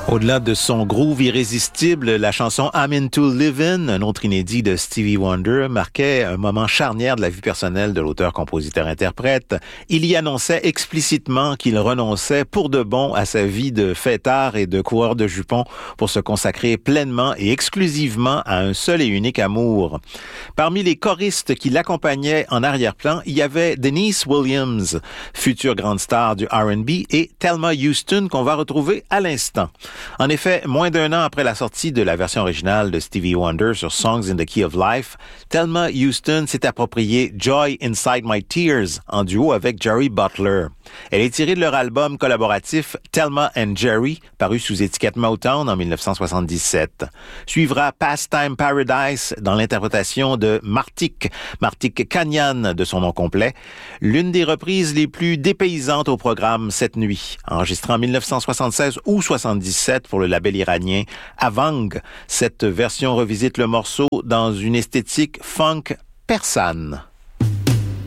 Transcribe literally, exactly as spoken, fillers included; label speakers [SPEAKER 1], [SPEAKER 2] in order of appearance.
[SPEAKER 1] Au-delà de son groove irrésistible, la chanson I'm Into Livin', un autre inédit de Stevie Wonder, marquait un moment charnière de la vie personnelle de l'auteur-compositeur-interprète. Il y annonçait explicitement qu'il renonçait pour de bon à sa vie de fêtard et de coureur de jupons pour se consacrer pleinement et exclusivement à un seul et unique amour. Parmi les choristes qui l'accompagnaient en arrière-plan, il y avait Denise Williams, future grande star du R and B, et Thelma Houston qu'on va retrouver à l'instant. En effet, moins d'un an après la sortie de la version originale de Stevie Wonder sur Songs in the Key of Life, Thelma Houston s'est approprié Joy Inside My Tears en duo avec Jerry Butler. Elle est tirée de leur album collaboratif Thelma and Jerry, paru sous étiquette Motown en dix-neuf cent soixante-dix-sept. Suivra Pastime Paradise dans l'interprétation de Martik, Martik Kanyan de son nom complet, l'une des reprises les plus dépaysantes au programme cette nuit, enregistrée en dix-neuf cent soixante-seize ou soixante-dix-sept pour le label iranien Avang. Cette version revisite le morceau dans une esthétique funk persane.